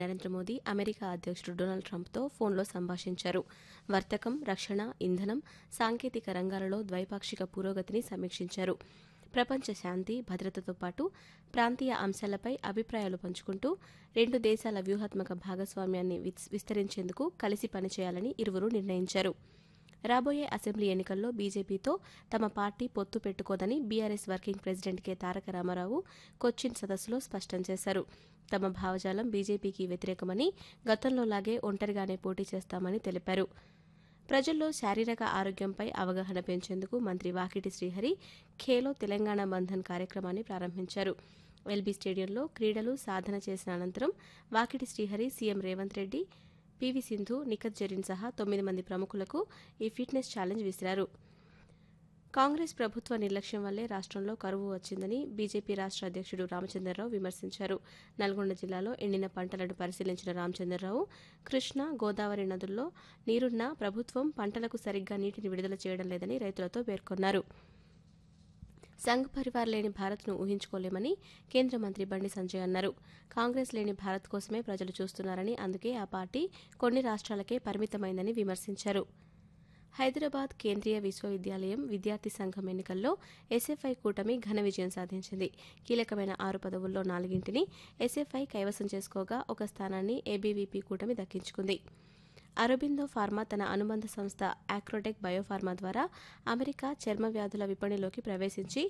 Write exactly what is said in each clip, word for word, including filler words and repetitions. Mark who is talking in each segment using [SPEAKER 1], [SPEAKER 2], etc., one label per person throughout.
[SPEAKER 1] Narendra Modi America అధ్యక్షుడు Donald ట్రంప్తో ఫోన్లో సంభాషించారు. వర్తకం, రక్షణ, ఇంధనం, సాంకేతిక రంగాలలో ద్వైపాక్షిక పురోగతిని సమీక్షించారు. ప్రపంచ శాంతి, భద్రతతో పాటు ప్రాంతీయ అంశాలపై అభిప్రాయాలు పంచుకుంటూ రెండు దేశాల వ్యూహాత్మక భాగస్వామ్యాన్ని విస్తరించేందుకు కలిసి పనిచేయాలని ఇరువురు నిర్ణయించారు. రాబోయే అసెంబ్లీ ఎన్నికల్లో బీజేపీతో తమ పార్టీ పొత్తు పెట్టుకోదని బీఆర్ఎస్ వర్కింగ్ ప్రెసిడెంట్ కె తారక రామారావు కొచ్చిన్ సదస్సులో స్పష్టం చేశారు. తమ భావజాలం బీజేపీకి వ్యతిరేకమని, గతంలోలాగే ఒంటరిగానే పోటీ చేస్తామని తెలిపారు. ప్రజల్లో శారీరక ఆరోగ్యంపై అవగాహన పెంచేందుకు మంత్రి వాకిటి శ్రీహరి ఖేలో తెలంగాణ బంధన్ కార్యక్రమాన్ని ప్రారంభించారు. ఎల్బీ స్టేడియంలో క్రీడలు సాధన చేసిన అనంతరం వాకిటి శ్రీహరి సీఎం రేవంత్ రెడ్డి, పీవీ సింధు, నిఖత్ జరీన్ సహా తొమ్మిది మంది ప్రముఖులకు ఈ ఫిట్నెస్ ఛాలెంజ్ విసిరారు. కాంగ్రెస్ ప్రభుత్వ నిర్లక్ష్యం వల్లే రాష్ట్రంలో కరువు వచ్చిందని బీజేపీ రాష్ట్ర అధ్యక్షుడు రామచంద్రరావు విమర్శించారు. నల్గొండ జిల్లాలో ఎండిన పంటలను పరిశీలించిన రామచంద్రరావు, కృష్ణా, గోదావరి నదుల్లో నీరున్నా ప్రభుత్వం పంటలకు సరిగ్గా నీటిని విడుదల చేయడం లేదని రైతులతో పేర్కొన్నారు. సంఘ్ పరివార్ లేని భారత్ను ఊహించుకోలేమని కేంద్ర మంత్రి బండి సంజయ్ అన్నారు. కాంగ్రెస్ లేని భారత్ కోసమే ప్రజలు చూస్తున్నారని, అందుకే ఆ పార్టీ కొన్ని రాష్ట్రాలకే పరిమితమైందని విమర్శించారు. హైదరాబాద్ కేంద్రీయ విశ్వవిద్యాలయం విద్యార్థి సంఘం ఎన్నికల్లో ఎస్ఎఫ్ఐ కూటమి ఘన విజయం సాధించింది. కీలకమైన ఆరు పదవుల్లో నాలుగింటిని ఎస్ఎఫ్ఐ కైవసం చేసుకోగా ఒక స్థానాన్ని ఏబీవీపీ కూటమి దక్కించుకుంది. అరబిందో ఫార్మా తన అనుబంధ సంస్థ ఆక్రోటెక్ బయోఫార్మా ద్వారా అమెరికా చర్మ వ్యాధుల విపణిలోకి ప్రవేశించి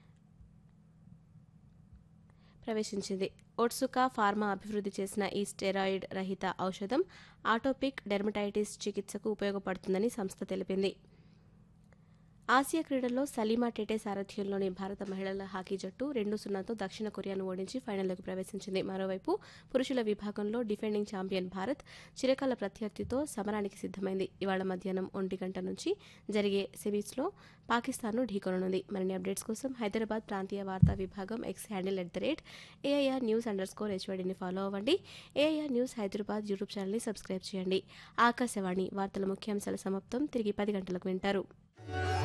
[SPEAKER 1] ప్రవేశించింది. ఒట్సుకా ఫార్మా అభివృద్ధి చేసిన ఈ స్టెరాయిడ్ రహిత ఔషధం ఆటోపిక్ డెర్మటైటిస్ చికిత్సకు ఉపయోగపడుతుందని సంస్థ తెలిపింది. ఆసియా క్రీడల్లో సలీమా టెటే సారథ్యంలోని భారత మహిళల హాకీ జట్టు రెండు సున్నాతో దక్షిణ కొరియాను ఓడించి ఫైనల్లోకి ప్రవేశించింది. మరోవైపు పురుషుల విభాగంలో డిఫెండింగ్ ఛాంపియన్ భారత్ చిరకాల ప్రత్యర్థితో సమరానికి సిద్దమైంది. ఇవాళ మధ్యాహ్నం ఒంటి గంట నుంచి జరిగే సెమీస్లో పాకిస్తాన్ను ఢీకొననుంది. మరిన్ని అప్డేట్స్ కోసం హైదరాబాద్ ప్రాంతీయ వార్తా విభాగం X handle at the rate AIR news under score హెచ్వైడీని follow అవ్వండి. ఏఐఆర్ న్యూస్ హైదరాబాద్ యూట్యూబ్ ఛానల్ని సబ్స్క్రైబ్ చేయండి. ఆకాశవాణి వార్తల ముఖ్యాంశాల సమాప్తం. తిరిగి పది గంటలకు వింటారు.